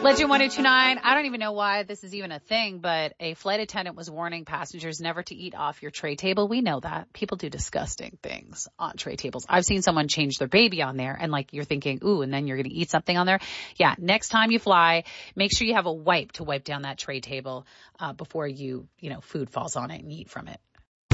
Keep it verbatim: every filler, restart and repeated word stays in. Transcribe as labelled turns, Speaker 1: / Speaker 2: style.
Speaker 1: Legend one oh two nine, I don't even know why this is even a thing, but a flight attendant was warning passengers never to eat off your tray table. We know that. People do disgusting things on tray tables. I've seen someone change their baby on there and like you're thinking, ooh, and then you're going to eat something on there. Yeah, next time you fly, make sure you have a wipe to wipe down that tray table uh, before you, you know, food falls on it and you eat from it.